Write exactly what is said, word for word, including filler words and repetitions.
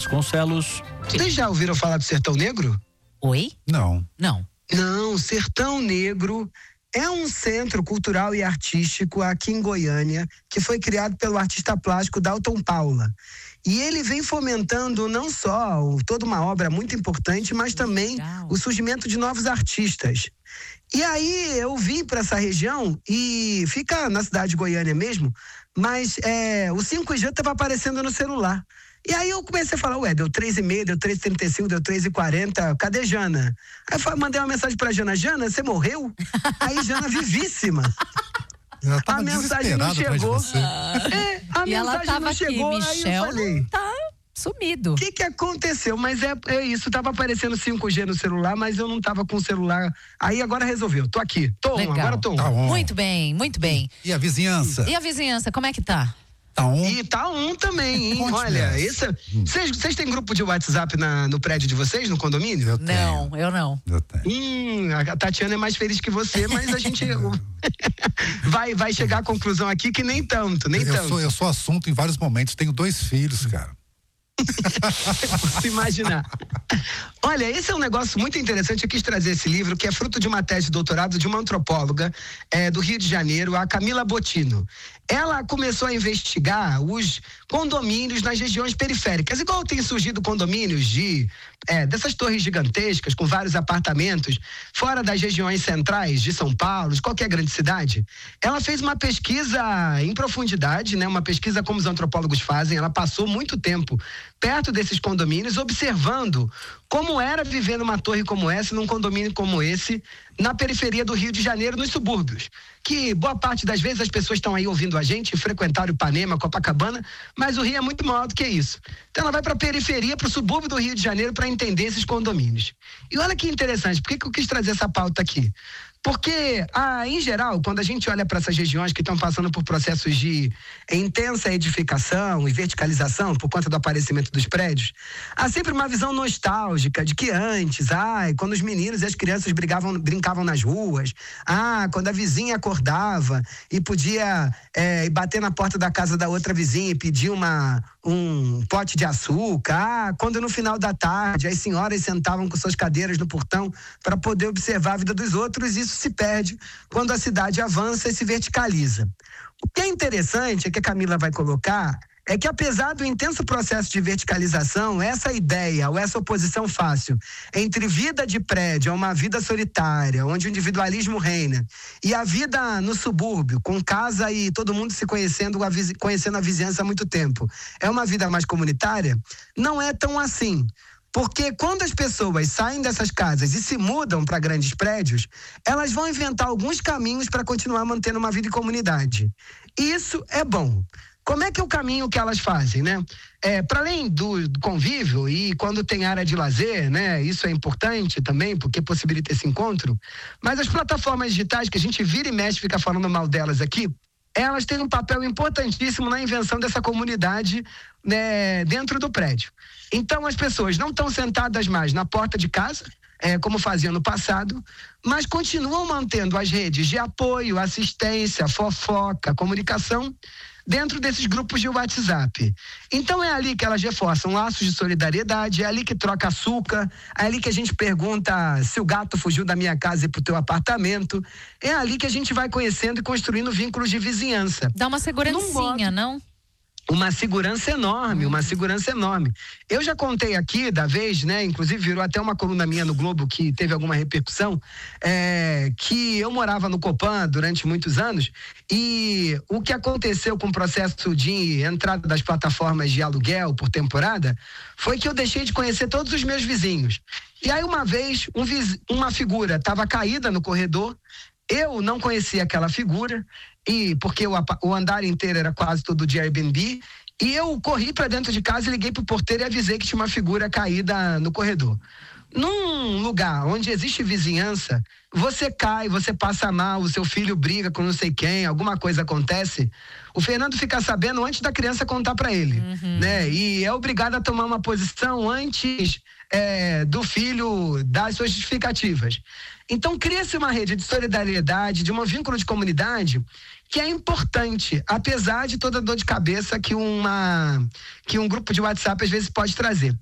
Vasconcelos. Vocês já ouviram falar do Sertão Negro? Oi? Não. Não. Não, Sertão Negro é um centro cultural e artístico aqui em Goiânia, que foi criado pelo artista plástico Dalton Paula. E ele vem fomentando não só toda uma obra muito importante, mas também Legal. o surgimento de novos artistas. E aí eu vim para essa região e fica na cidade de Goiânia mesmo, mas é, o cinco G estava aparecendo no celular. E aí eu comecei a falar, ué, deu três e meia, deu três e trinta e cinco, deu três e quarenta, cadê Jana? Aí eu mandei uma mensagem pra Jana, Jana, você morreu? Aí Jana, vivíssima. A mensagem não chegou. É, a E ela mensagem tava não aqui, chegou, aí eu Michel falei, tá sumido. o que que aconteceu? Mas é, é isso, tava aparecendo cinco G no celular, mas eu não tava com o celular. Aí agora resolveu, tô aqui, tô on, Legal. agora tô on. Tá on. Muito bem, muito bem. E a vizinhança? E a vizinhança, como é que tá? Tá on? E tá um também, hein? Conte Olha, dessa. vocês têm grupo de WhatsApp na, no prédio de vocês, no condomínio? Eu Não, tenho. eu não. Eu tenho. Hum, a Tatiana é mais feliz que você, mas a gente vai, vai chegar à conclusão aqui que nem tanto, nem Eu tanto. sou, eu sou assunto em vários momentos, tenho dois filhos, cara. Se imaginar. Olha, esse é um negócio muito interessante. Eu quis trazer esse livro, que é fruto de uma tese de doutorado de uma antropóloga é, do Rio de Janeiro, a Camila Bottino. Ela começou a investigar os condomínios nas regiões periféricas, igual tem surgido condomínios de é, dessas torres gigantescas com vários apartamentos fora das regiões centrais de São Paulo, de qualquer grande cidade. Ela fez uma pesquisa em profundidade, né? Uma pesquisa como os antropólogos fazem. Ela passou muito tempo perto desses condomínios, observando como era viver numa torre como essa, num condomínio como esse, na periferia do Rio de Janeiro, nos subúrbios. Que boa parte das vezes as pessoas estão aí ouvindo a gente, frequentaram Ipanema, Copacabana, mas o Rio é muito maior do que isso. Então ela vai para a periferia, para o subúrbio do Rio de Janeiro, para entender esses condomínios. E olha que interessante, por que que eu quis trazer essa pauta aqui? Porque, ah, em geral, quando a gente olha para essas regiões que estão passando por processos de intensa edificação e verticalização por conta do aparecimento dos prédios, há sempre uma visão nostálgica de que antes, ai, quando os meninos e as crianças brigavam, brincavam nas ruas, ah, quando a vizinha acordava e podia é, bater na porta da casa da outra vizinha e pedir uma, um pote de açúcar, ah, quando no final da tarde as senhoras sentavam com suas cadeiras no portão para poder observar a vida dos outros. Isso se perde quando a cidade avança e se verticaliza. O que é interessante, é que a Camila vai colocar, é que apesar do intenso processo de verticalização, essa ideia ou essa oposição fácil entre vida de prédio a uma vida solitária, onde o individualismo reina, e a vida no subúrbio, com casa e todo mundo se conhecendo, a viz- conhecendo a vizinhança há muito tempo, é uma vida mais comunitária, não é tão assim. Porque quando as pessoas saem dessas casas e se mudam para grandes prédios, elas vão inventar alguns caminhos para continuar mantendo uma vida em comunidade. Isso é bom. Como é que é o caminho que elas fazem, né? É, para além do, do convívio e quando tem área de lazer, né? Isso é importante também, porque possibilita esse encontro. Mas as plataformas digitais, que a gente vira e mexe, fica falando mal delas aqui, elas têm um papel importantíssimo na invenção dessa comunidade, né, dentro do prédio. Então as pessoas não estão sentadas mais na porta de casa, é, como faziam no passado, mas continuam mantendo as redes de apoio, assistência, fofoca, comunicação dentro desses grupos de WhatsApp. Então é ali que elas reforçam laços de solidariedade, é ali que troca açúcar, é ali que a gente pergunta se o gato fugiu da minha casa e pro teu apartamento, é ali que a gente vai conhecendo e construindo vínculos de vizinhança. Dá uma segurancinha, não? Uma segurança enorme, uma segurança enorme. Eu já contei aqui da vez, né? Inclusive virou até uma coluna minha no Globo que teve alguma repercussão, é, que eu morava no Copan durante muitos anos e o que aconteceu com o processo de entrada das plataformas de aluguel por temporada foi que eu deixei de conhecer todos os meus vizinhos. E aí uma vez um viz... uma figura estava caída no corredor. Eu não conhecia aquela figura, e porque o, o andar inteiro era quase todo de Airbnb, e eu corri para dentro de casa e liguei pro porteiro e avisei que tinha uma figura caída no corredor. Num lugar onde existe vizinhança, você cai, você passa mal, o seu filho briga com não sei quem, alguma coisa acontece, o Fernando fica sabendo antes da criança contar para ele, uhum. né? E é obrigado a tomar uma posição antes é, do filho dar as suas justificativas. Então cria-se uma rede de solidariedade, de um vínculo de comunidade que é importante, apesar de toda a dor de cabeça que, uma, que um grupo de WhatsApp às vezes pode trazer.